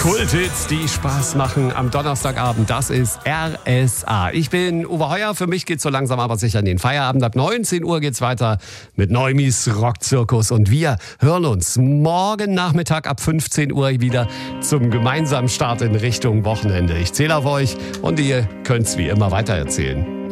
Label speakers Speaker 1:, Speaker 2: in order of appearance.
Speaker 1: Kulthits, die Spaß machen am Donnerstagabend. Das ist RSA. Ich bin Uwe Heuer. Für mich geht's so langsam aber sicher in den Feierabend. Ab 19 Uhr geht's weiter mit Neumis Rockzirkus. Und wir hören uns morgen Nachmittag ab 15 Uhr wieder zum gemeinsamen Start in Richtung Wochenende. Ich zähle auf euch und ihr könnt's wie immer weitererzählen.